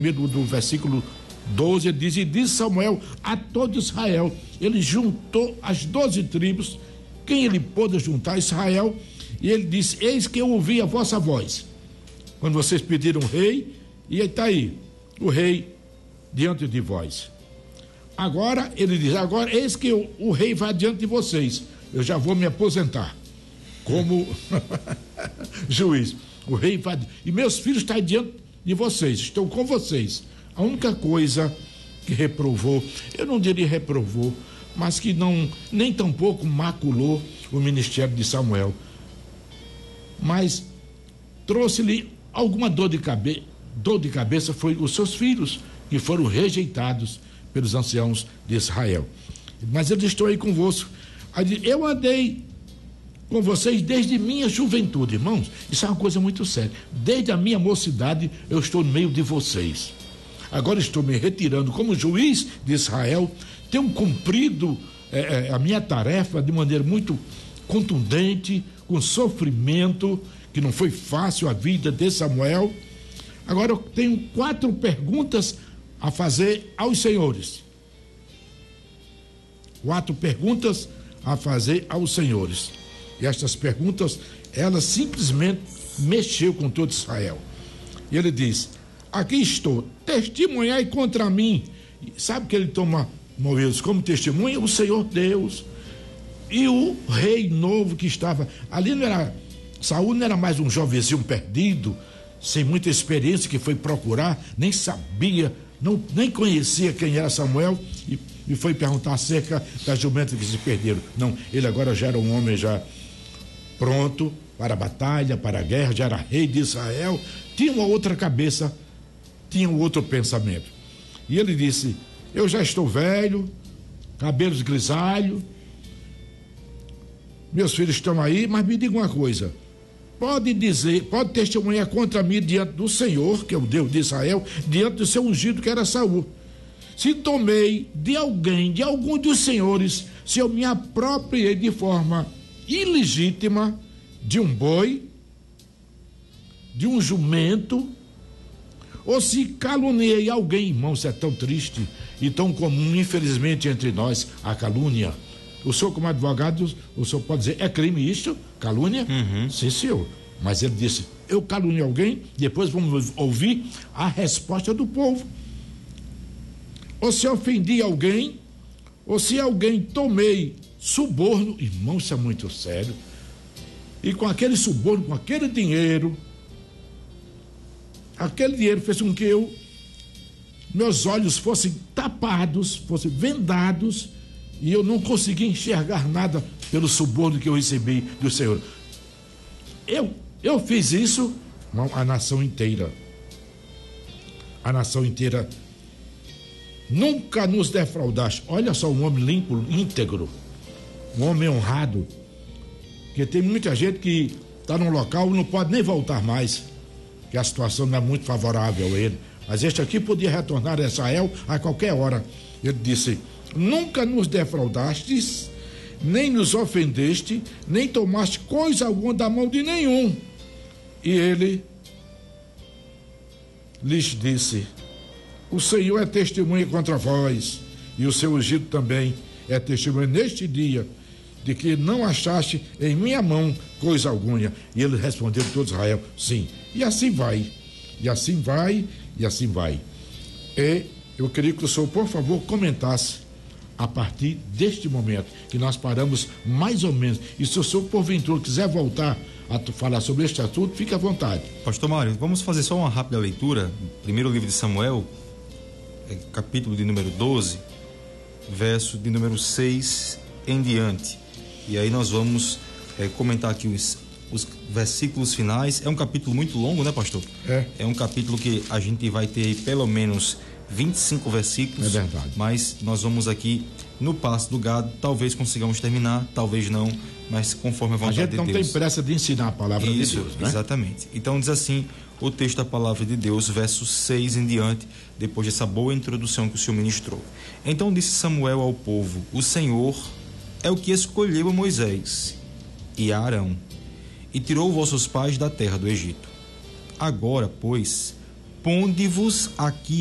do versículo 12, ele diz: e disse Samuel a todo Israel. Ele juntou as 12 tribos, quem ele pôde juntar? Israel. E ele disse: eis que eu ouvi a vossa voz quando vocês pediram rei, e está aí o rei diante de vós. Agora ele diz: agora eis que o rei vai diante de vocês, eu já vou me aposentar como juiz. O rei vai, e meus filhos estão diante de vocês, estou com vocês. A única coisa que reprovou, eu não diria reprovou, mas que não, nem tampouco maculou o ministério de Samuel, mas trouxe-lhe alguma dor de cabeça, foi os seus filhos, que foram rejeitados pelos anciãos de Israel. Mas eles estão aí convosco. Eu andei com vocês desde minha juventude, irmãos. Isso é uma coisa muito séria. Desde a minha mocidade eu estou no meio de vocês. Agora estou me retirando como juiz de Israel. Tenho cumprido a minha tarefa de maneira muito contundente, com sofrimento, que não foi fácil a vida de Samuel. Agora eu tenho 4 perguntas a fazer aos senhores. 4 perguntas a fazer aos senhores. E estas perguntas, ela simplesmente mexeu com todo Israel. E ele diz: aqui estou, testemunhai contra mim. Sabe que ele toma Moisés como testemunha? O Senhor Deus. E o rei novo que estava ali, não era Saul, não era mais um jovenzinho perdido, sem muita experiência, que foi procurar, nem sabia, nem conhecia quem era Samuel, e foi perguntar acerca das jumentas que se perderam. Não, ele agora já era um homem já pronto para a batalha, para a guerra, já era rei de Israel, tinha uma outra cabeça, tinha um outro pensamento. E ele disse: eu já estou velho, cabelos grisalhos, meus filhos estão aí, mas me diga uma coisa: pode testemunhar contra mim diante do Senhor, que é o Deus de Israel, diante do seu ungido, que era Saul, se tomei de algum dos senhores, se eu me apropriei de forma ilegítima de um boi, de um jumento, ou se caluniei alguém. Irmão, isso é tão triste e tão comum, infelizmente, entre nós, a calúnia. O senhor, como advogado, o senhor pode dizer: é crime isso? Calúnia? Sim, senhor. Mas ele disse: eu caluniei alguém. Depois vamos ouvir a resposta do povo. Ou se ofendi alguém, ou se alguém tomei suborno. Irmão, isso é muito sério. E com aquele suborno, com aquele dinheiro fez com que meus olhos fossem tapados, fossem vendados, e eu não conseguia enxergar nada pelo suborno que eu recebi do Senhor. Eu fiz isso, a nação inteira nunca nos defraudaste. Olha só, um homem limpo, íntegro, um homem honrado, porque tem muita gente que está num local e não pode nem voltar mais, que a situação não é muito favorável a ele, mas este aqui podia retornar a Israel a qualquer hora. Ele disse: nunca nos defraudastes, nem nos ofendeste, nem tomaste coisa alguma da mão de nenhum. E ele lhes disse: o Senhor é testemunha contra vós, e o seu ungido também é testemunha neste dia, de que não achaste em minha mão coisa alguma. E ele respondeu todo Israel: sim. E assim vai, e assim vai, e assim vai. E eu queria que o senhor, por favor, comentasse a partir deste momento, que nós paramos mais ou menos. E se o senhor, porventura, quiser voltar a falar sobre este assunto, fique à vontade. Pastor Mário, vamos fazer só uma rápida leitura. Primeiro livro de Samuel, capítulo de número 12, verso de número 6 em diante. E aí nós vamos comentar aqui os versículos finais. É um capítulo muito longo, né, pastor? É um capítulo que a gente vai ter pelo menos 25 versículos. É verdade. Mas nós vamos aqui no passo do gado. Talvez consigamos terminar, talvez não, mas conforme a vontade de Deus. A gente não tem pressa de ensinar a palavra de Deus, né? Exatamente. Então diz assim o texto da palavra de Deus, verso 6 em diante, depois dessa boa introdução que o Senhor ministrou. Então disse Samuel ao povo: o Senhor é o que escolheu a Moisés e a Arão, e tirou vossos pais da terra do Egito. Agora, pois, ponde-vos aqui